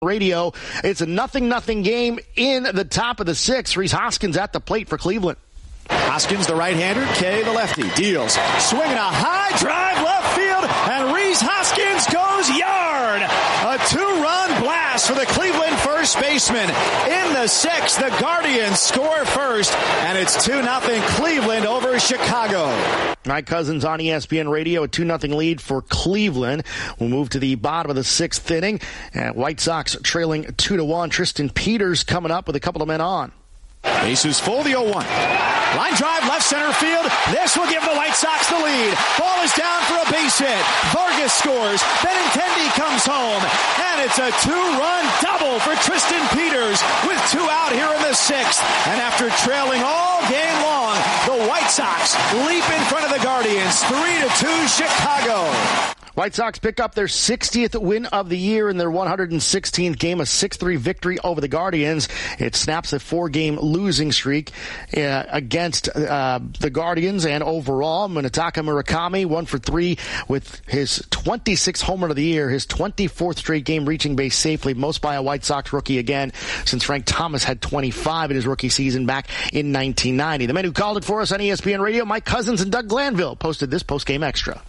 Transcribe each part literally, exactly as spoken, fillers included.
Radio. It's a nothing nothing game in the top of the sixth. Rhys Hoskins at the plate for Cleveland. Hoskins, the right-hander, Kay, the lefty, deals, swinging a high drive left field, and Rhys Hoskins goes yard. A two-run blast for the Cleveland first baseman. In the sixth, the Guardians score first, and it's two nothing Cleveland over Chicago. Mike Cousins on E S P N Radio, a two nothing lead for Cleveland. We'll move to the bottom of the sixth inning, and White Sox trailing two to one. Tristan Peters coming up with a couple of men on. Bases full, the oh one. Line drive, left center field. This will give the White Sox the lead. Ball is down for a base hit. Vargas scores. Benintendi comes home. And it's a two-run double for Tristan Peters with two out here in the sixth. And after trailing all game long, the White Sox leap in front of the Guardians. three to two Chicago. White Sox pick up their sixtieth win of the year in their one hundred sixteenth game, a six three victory over the Guardians. It snaps a four-game losing streak uh, against uh, the Guardians, and overall, Munetaka Murakami, one for three with his twenty-sixth homer of the year, his twenty-fourth straight game reaching base safely, most by a White Sox rookie again since Frank Thomas had twenty-five in his rookie season back in nineteen ninety. The men who called it for us on E S P N Radio, Mike Cousins and Doug Glanville, posted this post-game extra.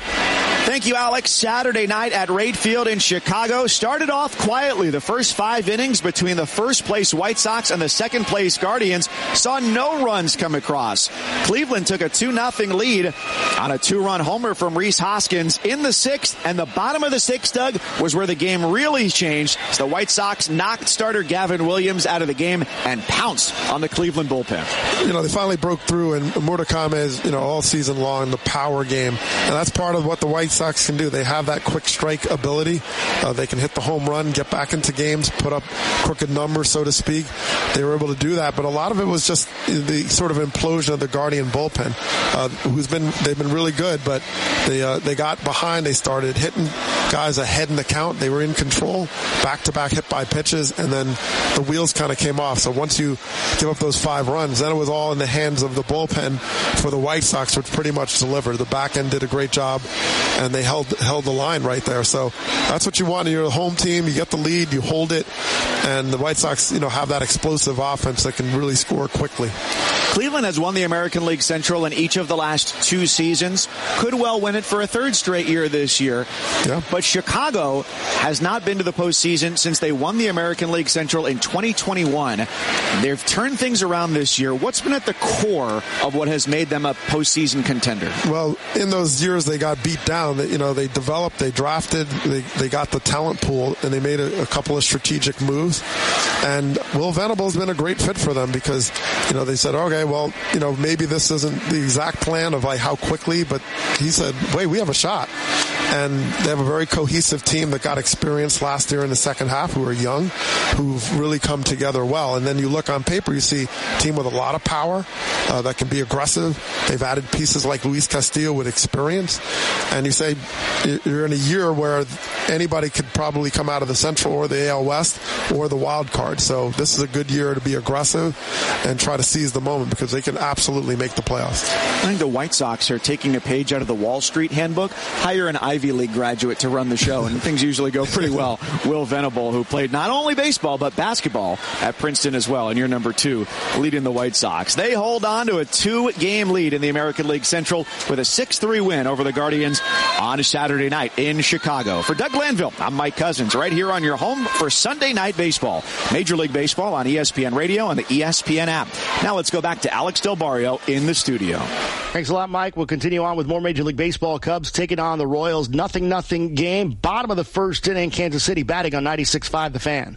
Thank you, Alex. Saturday night at Rate Field in Chicago started off quietly. The first five innings between the first-place White Sox and the second-place Guardians saw no runs come across. Cleveland took a two nothing lead on a two-run homer from Rhys Hoskins in the sixth, and the bottom of the sixth, Doug, was where the game really changed. So the White Sox knocked starter Gavin Williams out of the game and pounced on the Cleveland bullpen. You know, they finally broke through, and Murakami is, you know, all season long, the power game, and that's part of what the White Sox can do. They have that quick strike ability. Uh, they can hit the home run, get back into games, put up crooked numbers, so to speak. They were able to do that, but a lot of it was just the sort of implosion of the Guardian bullpen, uh, who's been they've been really good, but they uh, they got behind. They started hitting guys ahead in the count. They were in control, back-to-back hit by pitches, and then the wheels kind of came off. So once you give up those five runs, then it was all in the hands of the bullpen for the White Sox, which pretty much delivered. The back end did a great job, and they held held the line right there. So that's what you want. You're a home team. You get the lead, you hold it, and the White Sox, you know, have that explosive offense that can really score quickly. Cleveland has won the American League Central in each of the last two seasons. Could well win it for a third straight year this year. Yeah. But Chicago has not been to the postseason since they won the American League Central in twenty twenty-one. They've turned things around this year. What's been at the core of what has made them a postseason contender? Well, in those years they got beat down. You know, they developed, they drafted, they, they got the talent pool, and they made a, a couple of strategic moves. And Will Venable's been a great fit for them because, you know, they said, okay, well, you know, maybe this isn't the exact plan of like how quickly, but he said, wait, we have a shot. And they have a very cohesive team that got experience last year in the second half, who are young, who've really come together well. And then you look on paper, you see a team with a lot of power uh, that can be aggressive. They've added pieces like Luis Castillo with experience. And you say you're in a year where anybody could probably come out of the Central or the A L West or the wild card. So this is a good year to be aggressive and try to seize the moment because they can absolutely make the playoffs. I think the White Sox are taking a page out of the Wall Street handbook. Hire an Ivy League graduate to run the show, and things usually go pretty well. Will Venable, who played not only baseball but basketball at Princeton as well, and you're number two, leading the White Sox. They hold on to a two-game lead in the American League Central with a six three win over the Guardians on Saturday night in Chicago. For Doug Glanville, I'm Mike Cousins, right here on your home for Sunday Night Baseball. Major League Baseball on E S P N Radio and the E S P N app. Now let's go back to Alex Del Barrio in the studio. Thanks a lot, Mike. We'll continue on with more Major League Baseball. Cubs taking on the Royals. Nothing, nothing game. Bottom of the first inning. Kansas City batting on ninety-six point five The Fan.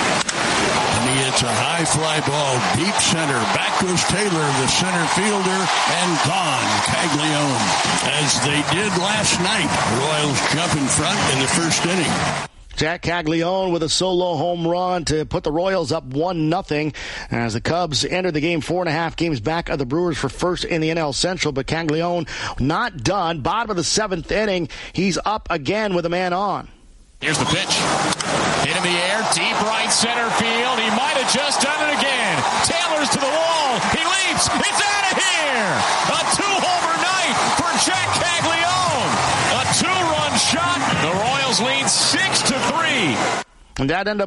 It's a high fly ball, deep center. Back goes Taylor, the center fielder, and gone. Caglione, as they did last night. Royals jump in front in the first inning. Jack Caglione with a solo home run to put the Royals up one nothing as the Cubs entered the game four and a half games back of the Brewers for first in the N L Central, but Caglione not done. Bottom of the seventh inning, he's up again with a man on. Here's the pitch. Hit in the air, deep right center field. He might have just done it again. Taylor's to the wall. He leaps. It's out of here. A two-homer night for Jack Caglione. A two-run shot. The Royals lead six to three. And that ended up